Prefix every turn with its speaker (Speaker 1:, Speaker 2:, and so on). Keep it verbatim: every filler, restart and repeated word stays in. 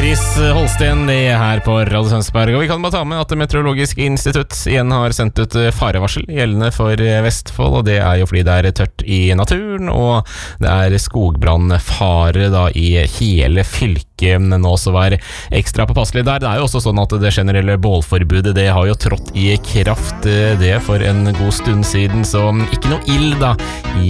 Speaker 1: Chris Holsten, det er her på Radio Tønsberg. Og vi kan bare ta med at Meteorologisk institutt igjen har sendt ut farevarsel gjeldende for Vestfold, og det er jo fordi det er tørt i naturen, og det er skogbrannfare da i hele fylket nå, så vær ekstra påpasselig der. Det er jo også sånn at det generelle bålforbudet, det har jo trådt i kraft det for en god stund siden, så ikke noe ild da i